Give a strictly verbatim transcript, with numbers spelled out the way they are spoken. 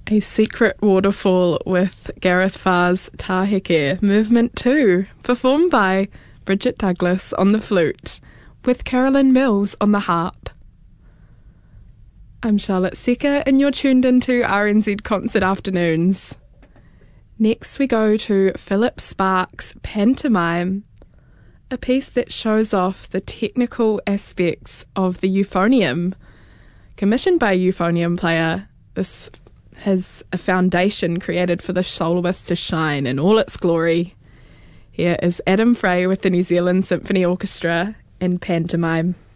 A Secret Waterfall with Gareth Farr's Taheke, Movement two, performed by Bridget Douglas on the flute, with Carolyn Mills on the harp. I'm Charlotte Secker, and you're tuned into R N Z Concert Afternoons. Next we go to Philip Sparks' Pantomime, a piece that shows off the technical aspects of the euphonium. Commissioned by a euphonium player, this has a foundation created for the soloist to shine in all its glory. Here is Adam Frey with the New Zealand Symphony Orchestra in Pantomime.